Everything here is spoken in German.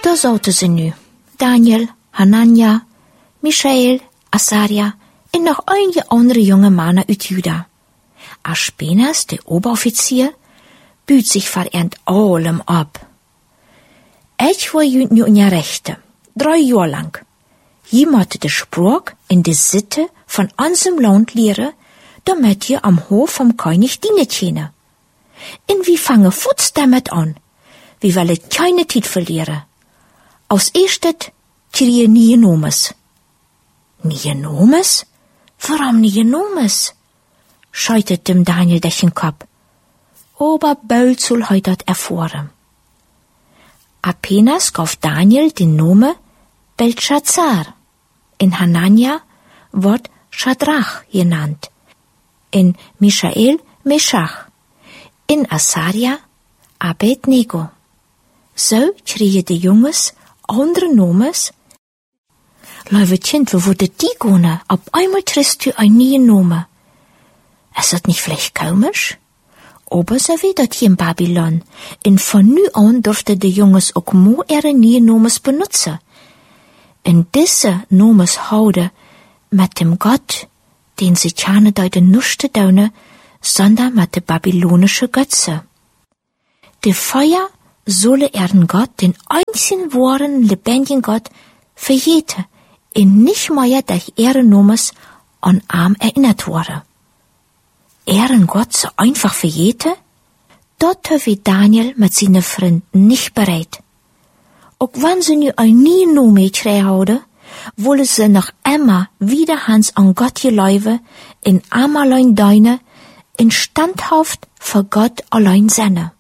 Da zaten ze nu. Daniel, Hanania, Michael, Asaria en nog einige andere junge Männer uit Juda. Aspenas, der Oberoffizier, büht sich verernt allem ab. Ich war nu in der Rechte, 3 Jahre lang. Je måtte de Spruch en de Sitte von unserem Land leren, damit je am Hof vom König dienen können. En wie fangen voets damit an? Wir wollen keine Zeit verlieren. Als erstes kriegen nieuwe nomes. Nieuwe nomes? Warum nieuwe nomes? Scheitert dem Daniel durch den Kopf. Aber bald soll er das erfahren. Apenas gab Daniel den Namen Belshazzar. In Hanania wird Schadrach genannt. In Michael Meshach. In Asaria Abednego. So kriegen die Jungs andere Nomes. Lieve Kind, wo wurde die gehen? Auf einmal triffst du ein neuen Name. Ist das nicht vielleicht komisch? Aber so wie das hier in Babylon. Und von nu an durften die Jungs auch mehr ihre neuen Nomes benutzen. Und diese Nomes houden mit dem Gott, den sie keine deuten nicht tun, sondern mit den babylonischen Götzen. Die Feuer solle ihren Gott, den einzigen wahren, lebendigen Gott, verjeten und nicht mehr durch ihre Nomes an Arm erinnert wurde. Ihren Gott so einfach verjeten? Dort wie Daniel mit seinen Freunden nicht bereit. Auch wenn sie nu ein nie Nome gekriegt haben, wollen sie noch immer wieder Hans an Gott geläufen, in einmal allein deine, in standhaft für Gott allein seine.